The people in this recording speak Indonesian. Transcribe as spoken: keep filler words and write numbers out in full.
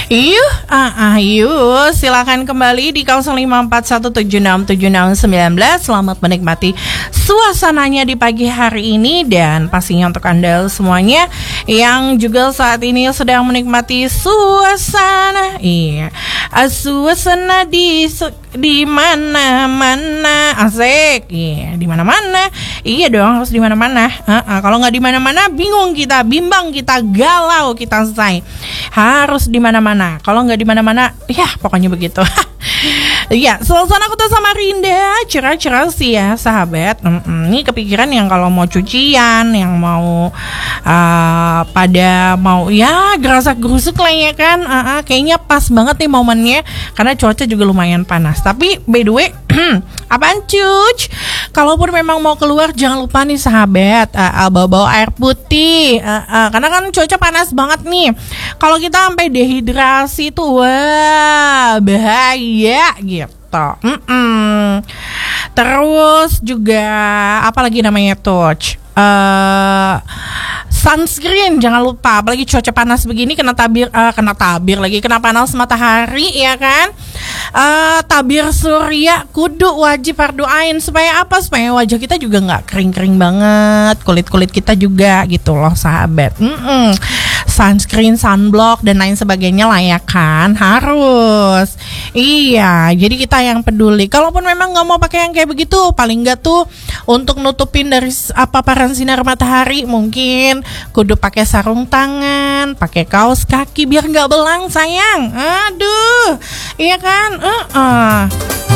Yuk, ah, ah, yuk, silakan kembali di nol lima empat satu tujuh enam tujuh enam satu sembilan. Selamat menikmati suasananya di pagi hari ini, dan pastinya untuk Anda semuanya yang juga saat ini sedang menikmati suasana, iya, suasana di di mana-mana, asik, iya, di mana-mana, iya dong, harus di mana-mana. Uh-uh. Kalau nggak di mana-mana, bingung kita, bimbang kita, galau kita, say. Harus di mana-mana. Kalau nggak di mana-mana, ya pokoknya begitu. Iya, suasana Kota Samarinda cerah-cerah sih ya, sahabat. Mm-mm. Ini kepikiran yang kalau mau cucian, yang mau uh, pada mau ya gerasak-gerusuk lah ya kan. Uh-uh. Kayaknya pas banget nih momennya, karena cuaca juga lumayan panas. Tapi by the way, apaan cuc? Kalaupun memang mau keluar, jangan lupa nih sahabat, uh, uh, bawa-bawa air putih, uh, uh, karena kan cuaca panas banget nih. Kalau kita sampai dehidrasi tuh, wah bahaya gitu. Mm-mm. Terus juga apa lagi namanya tuh? Uh, sunscreen jangan lupa, apalagi cuaca panas begini, kena tabir uh, kena tabir lagi kena panas matahari ya kan. Uh, tabir surya kudu wajib doain supaya apa, supaya wajah kita juga nggak kering-kering banget, kulit-kulit kita juga gitu loh sahabat. Mm-mm. Sunscreen, sunblock dan lain sebagainya lah ya kan, harus. Iya, jadi kita yang peduli. Kalaupun memang nggak mau pakai yang kayak begitu, paling nggak tuh untuk nutupin dari apa paparan sinar matahari, mungkin kudu pakai sarung tangan, pakai kaos kaki biar nggak belang sayang. Aduh, iya kan? Uh-uh.